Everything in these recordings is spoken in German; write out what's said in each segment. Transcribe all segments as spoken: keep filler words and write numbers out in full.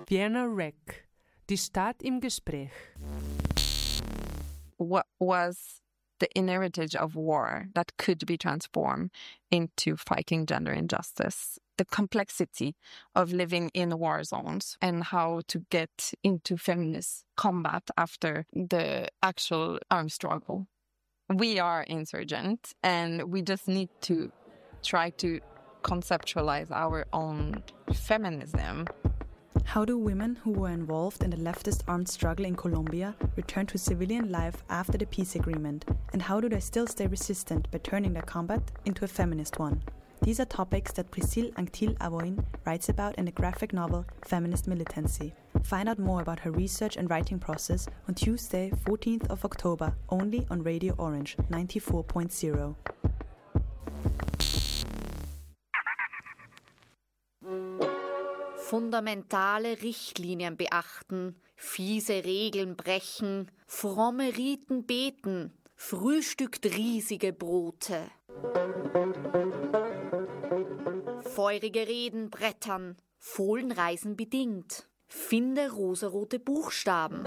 Vienna Rec, die Stadt im Gespräch. What was the inheritage of war that could be transformed into fighting gender injustice? The complexity of living in war zones and how to get into feminist combat after the actual armed struggle. We are insurgent and we just need to try to conceptualize our own feminism. How do women who were involved in the leftist armed struggle in Colombia return to civilian life after the peace agreement? And how do they still stay resistant by turning their combat into a feminist one? These are topics that Priscille Anctil-Avoin writes about in the graphic novel Feminist Militancy. Find out more about her research and writing process on Tuesday, fourteenth of October, only on Radio Orange ninety-four point zero. Fundamentale Richtlinien beachten, fiese Regeln brechen, fromme Riten beten, frühstückt riesige Brote. Feurige Reden brettern, Fohlenreisen bedingt, finde rosarote Buchstaben.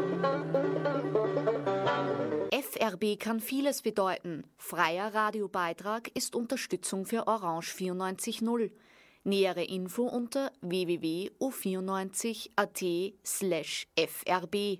F R B kann vieles bedeuten. Freier Radiobeitrag ist Unterstützung für Orange vierundneunzig null. Nähere Info unter w w w punkt o vierundneunzig punkt a t slash f r b.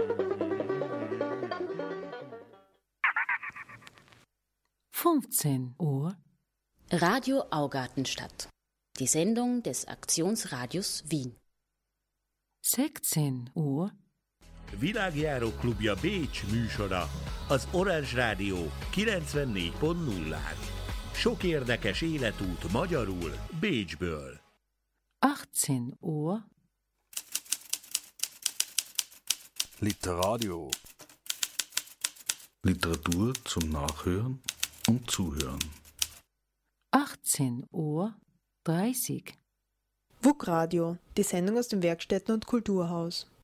fünfzehn Uhr. Radio Augartenstadt. Die Sendung des Aktionsradius Wien. sechzehn Uhr. Világjáró klubja Bécs műsora az Orange Rádió kilencvennégy pont nullán. Sok érdekes életút magyarul Bécsből. achtzehn Uhr. Literadio. Literatur zum Nachhören und Zuhören. achtzehn Uhr dreißig. W U K Radio, die Sendung aus dem Werkstätten- und Kulturhaus.